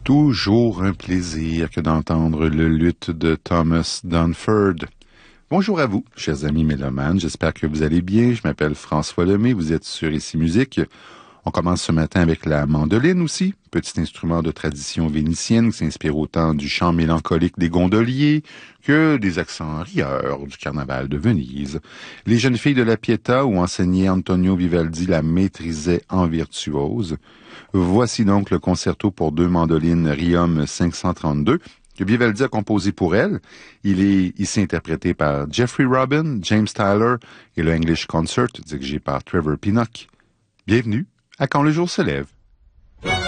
Toujours un plaisir que d'entendre le luth de Thomas Dunford. Bonjour à vous, chers amis mélomanes, j'espère que vous allez bien. Je m'appelle François Lemay, vous êtes sur Ici Musique. On commence ce matin avec la mandoline aussi, petit instrument de tradition vénitienne qui s'inspire autant du chant mélancolique des gondoliers que des accents rieurs du carnaval de Venise. Les jeunes filles de la Pietà, où enseignait Antonio Vivaldi, la maîtrisaient en virtuose. Voici donc le concerto pour deux mandolines Riom 532 que Vivaldi a composé pour elle. Il est ici interprété par Jeffrey Robin, James Tyler et le English Concert dirigé par Trevor Pinnock. Bienvenue à Quand le jour se lève.